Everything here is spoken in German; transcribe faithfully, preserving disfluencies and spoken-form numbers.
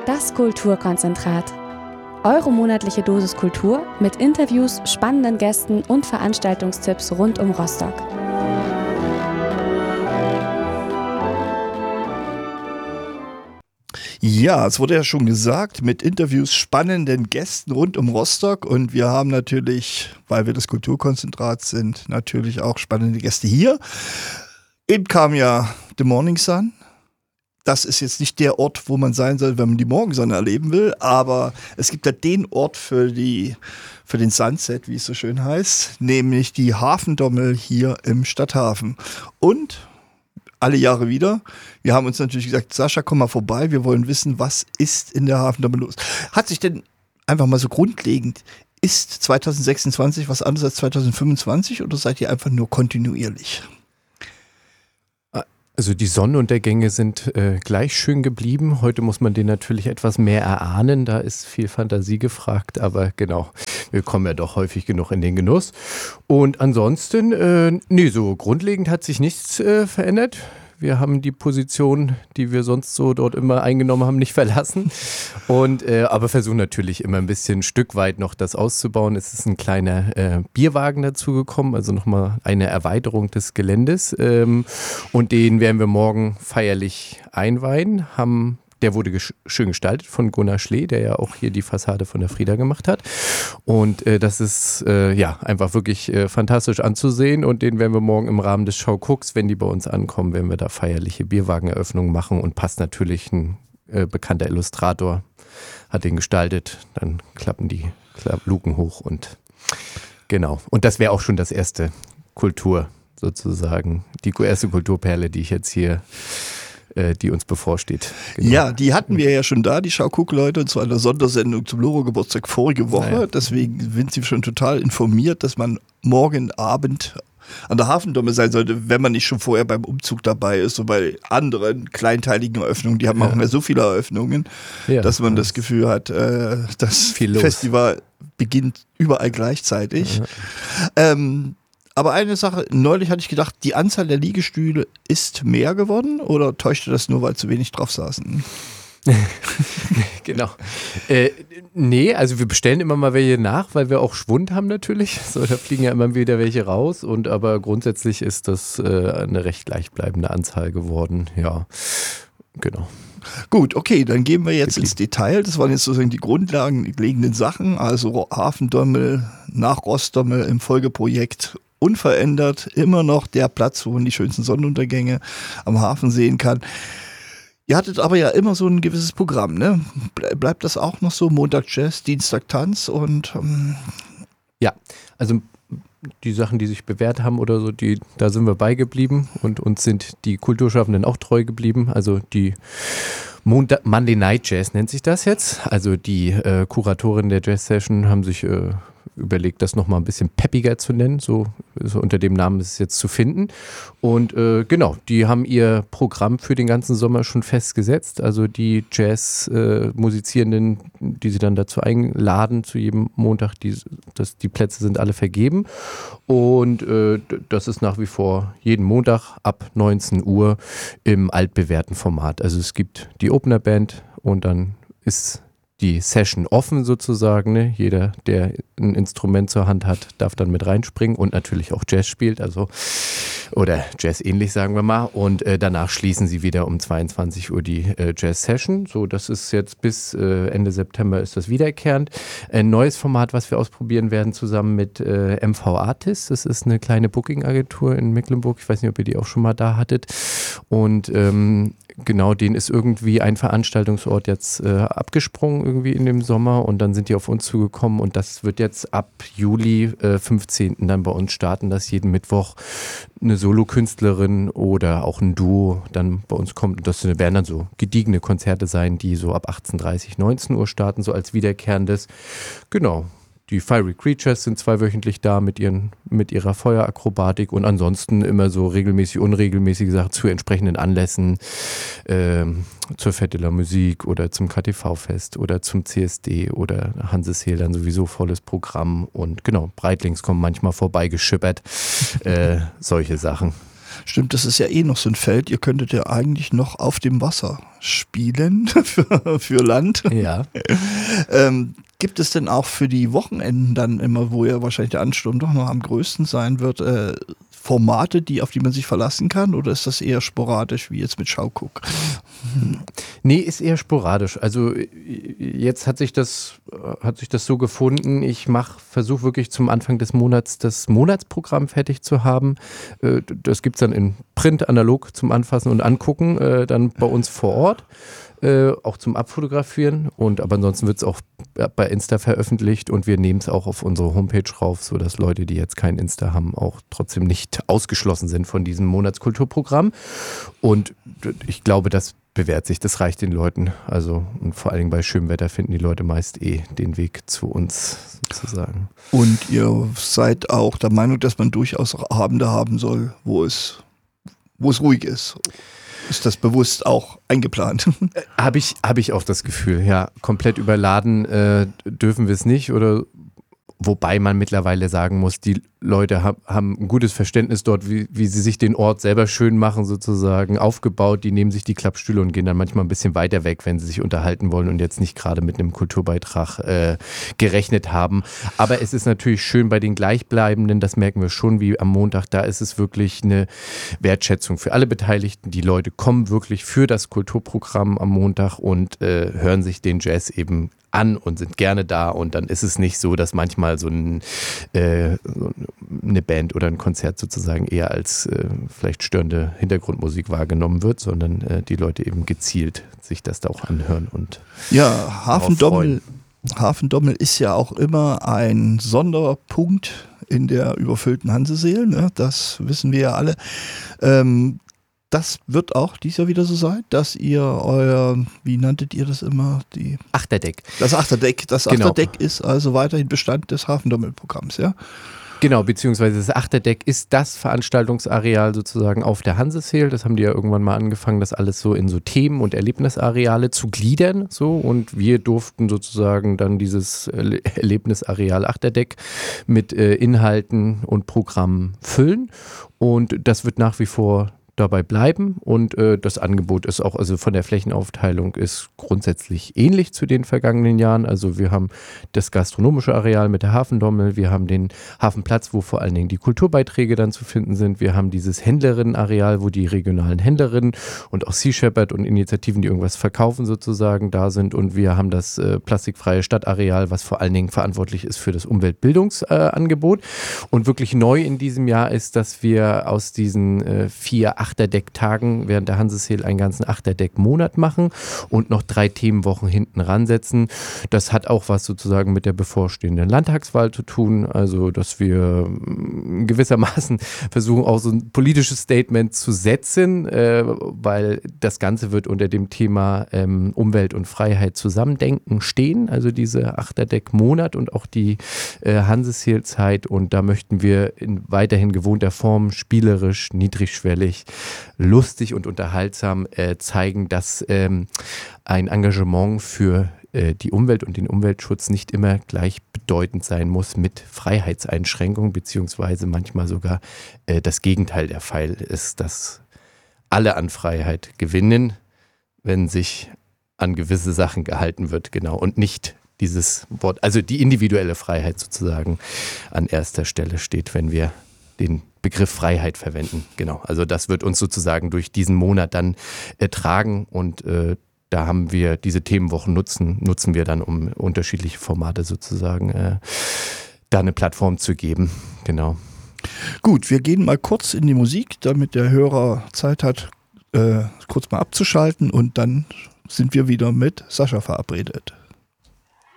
Das Kulturkonzentrat. Eure monatliche Dosis Kultur mit Interviews, spannenden Gästen und Veranstaltungstipps rund um Rostock. Ja, es wurde ja schon gesagt, mit Interviews, spannenden Gästen rund um Rostock. Und wir haben natürlich, weil wir das Kulturkonzentrat sind, natürlich auch spannende Gäste hier. Eben kam ja The Morning Sun. Das ist jetzt nicht der Ort, wo man sein soll, wenn man die Morgensonne erleben will, aber es gibt ja den Ort für die, für den Sunset, wie es so schön heißt, nämlich die Hafendommel hier im Stadthafen. Und alle Jahre wieder, wir haben uns natürlich gesagt, Sascha, komm mal vorbei, wir wollen wissen, was ist in der Hafendommel los. Hat sich denn einfach mal so grundlegend, ist zwanzig sechsundzwanzig was anderes als zwanzig fünfundzwanzig oder seid ihr einfach nur kontinuierlich? Also die Sonnenuntergänge sind äh, gleich schön geblieben. Heute muss man den natürlich etwas mehr erahnen. Da ist viel Fantasie gefragt. Aber genau, wir kommen ja doch häufig genug in den Genuss. Und ansonsten, äh, nee, so grundlegend hat sich nichts äh, verändert. Wir haben die Position, die wir sonst so dort immer eingenommen haben, nicht verlassen. Und äh, aber versuchen natürlich immer ein bisschen ein Stück weit noch das auszubauen. Es ist ein kleiner äh, Bierwagen dazugekommen, also nochmal eine Erweiterung des Geländes. Ähm, und den werden wir morgen feierlich einweihen. Haben Der wurde gesch- schön gestaltet von Gunnar Schlee, der ja auch hier die Fassade von der Frieda gemacht hat. Und äh, das ist äh, ja einfach wirklich äh, fantastisch anzusehen. Und den werden wir morgen im Rahmen des Schaugucks, wenn die bei uns ankommen, werden wir da feierliche Bierwageneröffnungen machen. Und passt natürlich ein äh, bekannter Illustrator, hat den gestaltet. Dann klappen die Klapp- Luken hoch und genau. Und das wäre auch schon das erste Kultur sozusagen, die erste Kulturperle, die ich jetzt hier die uns bevorsteht. Genau. Ja, die hatten wir ja schon da, die Schauguck-Leute, zu einer Sondersendung zum Loro-Geburtstag vorige Woche. Naja. Deswegen sind sie schon total informiert, dass man morgen Abend an der Hafendommel sein sollte, wenn man nicht schon vorher beim Umzug dabei ist. So bei anderen kleinteiligen Eröffnungen, die haben ja auch mehr so viele Eröffnungen, ja, dass man das Gefühl hat, äh, das Festival beginnt überall gleichzeitig. Ja. Ähm, Aber eine Sache, neulich hatte ich gedacht, die Anzahl der Liegestühle ist mehr geworden oder täuschte das nur, weil zu wenig drauf saßen? Genau. Äh, nee, also wir bestellen immer mal welche nach, weil wir auch Schwund haben natürlich. So, da fliegen ja immer wieder welche raus. Und aber grundsätzlich ist das äh, eine recht gleichbleibende Anzahl geworden. Ja, genau. Gut, okay, dann gehen wir jetzt ins Detail. Das waren jetzt sozusagen die grundlegenden Sachen. Also Hafendommel, Nachrostdommel im Folgeprojekt unverändert. Immer noch der Platz, wo man die schönsten Sonnenuntergänge am Hafen sehen kann. Ihr hattet aber ja immer so ein gewisses Programm, ne? Bleibt das auch noch so? Montag Jazz, Dienstag Tanz und ähm ja, also die Sachen, die sich bewährt haben oder so, die, da sind wir beigeblieben und uns sind die Kulturschaffenden auch treu geblieben. Also die Montag, Monday Night Jazz nennt sich das jetzt. Also die äh, Kuratoren der Jazz Session haben sich äh, überlegt, das nochmal ein bisschen peppiger zu nennen. So, so unter dem Namen ist es jetzt zu finden. Und äh, genau, die haben ihr Programm für den ganzen Sommer schon festgesetzt. Also die Jazz-Musizierenden, äh, die sie dann dazu einladen, zu jedem Montag, die, das, die Plätze sind alle vergeben. Und äh, das ist nach wie vor jeden Montag ab neunzehn Uhr im altbewährten Format. Also es gibt die Opener-Band und dann ist die Session offen sozusagen. Ne? Jeder, der ein Instrument zur Hand hat, darf dann mit reinspringen und natürlich auch Jazz spielt, also oder Jazz ähnlich, sagen wir mal. Und äh, danach schließen sie wieder um zweiundzwanzig Uhr die äh, Jazz-Session. So, das ist jetzt bis äh, Ende September ist das wiederkehrend. Ein neues Format, was wir ausprobieren werden, zusammen mit äh, M V Artists. Das ist eine kleine Booking-Agentur in Mecklenburg. Ich weiß nicht, ob ihr die auch schon mal da hattet. Und ähm, genau, denen ist irgendwie ein Veranstaltungsort jetzt äh, abgesprungen irgendwie in dem Sommer und dann sind die auf uns zugekommen und das wird jetzt ab Juli äh, fünfzehnten dann bei uns starten, dass jeden Mittwoch eine Solokünstlerin oder auch ein Duo dann bei uns kommt. Und das werden dann so gediegene Konzerte sein, die so ab achtzehn Uhr dreißig, neunzehn Uhr starten, so als wiederkehrendes. Genau. Die Fiery Creatures sind zweiwöchentlich da mit, ihren, mit ihrer Feuerakrobatik und ansonsten immer so regelmäßig, unregelmäßige Sachen zu entsprechenden Anlässen, ähm, zur Fête de la Musique oder zum K T V-Fest oder zum C S D oder Hanseshehl dann sowieso volles Programm und genau, Breitlings kommen manchmal vorbeigeschippert, äh, solche Sachen. Stimmt, das ist ja eh noch so ein Feld. Ihr könntet ja eigentlich noch auf dem Wasser spielen für, für Land. Ja. ähm, gibt es denn auch für die Wochenenden dann immer, wo ja wahrscheinlich der Ansturm doch noch am größten sein wird, äh, Formate, die, auf die man sich verlassen kann? Oder ist das eher sporadisch, wie jetzt mit Schauguck? Nee, ist eher sporadisch. Also jetzt hat sich das, hat sich das so gefunden, ich mache, versuche wirklich zum Anfang des Monats das Monatsprogramm fertig zu haben. Das gibt es dann in Print, analog zum Anfassen und Angucken, dann bei uns vor Ort. Äh, auch zum Abfotografieren, und aber ansonsten wird es auch bei Insta veröffentlicht und wir nehmen es auch auf unsere Homepage rauf, sodass Leute, die jetzt kein Insta haben, auch trotzdem nicht ausgeschlossen sind von diesem Monatskulturprogramm. Und ich glaube, das bewährt sich, das reicht den Leuten. Also, und vor allen Dingen bei schönem Wetter finden die Leute meist eh den Weg zu uns sozusagen. Und ihr seid auch der Meinung, dass man durchaus Abende haben soll, wo es, wo es ruhig ist? Ist das bewusst auch eingeplant? Habe ich, hab ich auch das Gefühl, ja. Komplett überladen äh, dürfen wir es nicht, oder wobei man mittlerweile sagen muss, die Leute hab, haben ein gutes Verständnis dort, wie, wie sie sich den Ort selber schön machen sozusagen, aufgebaut. Die nehmen sich die Klappstühle und gehen dann manchmal ein bisschen weiter weg, wenn sie sich unterhalten wollen und jetzt nicht gerade mit einem Kulturbeitrag äh, gerechnet haben. Aber es ist natürlich schön bei den Gleichbleibenden, das merken wir schon, wie am Montag, da ist es wirklich eine Wertschätzung für alle Beteiligten. Die Leute kommen wirklich für das Kulturprogramm am Montag und äh, hören sich den Jazz eben an und sind gerne da, und dann ist es nicht so, dass manchmal so, ein, äh, so eine Band oder ein Konzert sozusagen eher als äh, vielleicht störende Hintergrundmusik wahrgenommen wird, sondern äh, die Leute eben gezielt sich das da auch anhören und ja, Hafendommel, Hafendommel ist ja auch immer ein Sonderpunkt in der überfüllten Hanseseel, ne? Das wissen wir ja alle. Ähm, Das wird auch dieses Jahr wieder so sein, dass ihr euer, wie nanntet ihr das immer? Die Achterdeck. Das Achterdeck. Das Genau. Achterdeck ist also weiterhin Bestand des Hafendommelprogramms, ja? Genau, beziehungsweise das Achterdeck ist das Veranstaltungsareal sozusagen auf der Hanseseel. Das haben die ja irgendwann mal angefangen, das alles so in so Themen- und Erlebnisareale zu gliedern. So, und wir durften sozusagen dann dieses Erlebnisareal Achterdeck mit äh, Inhalten und Programmen füllen. Und das wird nach wie vor dabei bleiben, und äh, das Angebot ist auch, also von der Flächenaufteilung ist grundsätzlich ähnlich zu den vergangenen Jahren. Also wir haben das gastronomische Areal mit der Hafendommel, wir haben den Hafenplatz, wo vor allen Dingen die Kulturbeiträge dann zu finden sind, wir haben dieses Händlerinnenareal, wo die regionalen Händlerinnen und auch Sea Shepherd und Initiativen, die irgendwas verkaufen sozusagen, da sind, und wir haben das äh, plastikfreie Stadtareal, was vor allen Dingen verantwortlich ist für das Umweltbildungsangebot. Äh, und wirklich neu in diesem Jahr ist, dass wir aus diesen äh, vier Achterdeck-Tagen während der Hanseseel einen ganzen Achterdeck-Monat machen und noch drei Themenwochen hinten ransetzen. Das hat auch was sozusagen mit der bevorstehenden Landtagswahl zu tun, also dass wir gewissermaßen versuchen, auch so ein politisches Statement zu setzen, äh, weil das Ganze wird unter dem Thema ähm, Umwelt und Freiheit zusammendenken stehen, also diese Achterdeck-Monat und auch die äh, Hanseseel-Zeit, und da möchten wir in weiterhin gewohnter Form, spielerisch, niedrigschwellig, lustig und unterhaltsam äh, zeigen, dass ähm, ein Engagement für äh, die Umwelt und den Umweltschutz nicht immer gleichbedeutend sein muss mit Freiheitseinschränkungen, beziehungsweise manchmal sogar äh, das Gegenteil der Fall ist, dass alle an Freiheit gewinnen, wenn sich an gewisse Sachen gehalten wird, genau, und nicht dieses Wort, also die individuelle Freiheit sozusagen an erster Stelle steht, wenn wir den Begriff Freiheit verwenden. Genau, also das wird uns sozusagen durch diesen Monat dann ertragen, und äh, da haben wir diese Themenwochen nutzen, nutzen wir dann, um unterschiedliche Formate sozusagen äh, da eine Plattform zu geben. Genau. Gut, wir gehen mal kurz in die Musik, damit der Hörer Zeit hat, äh, kurz mal abzuschalten, und dann sind wir wieder mit Sascha verabredet.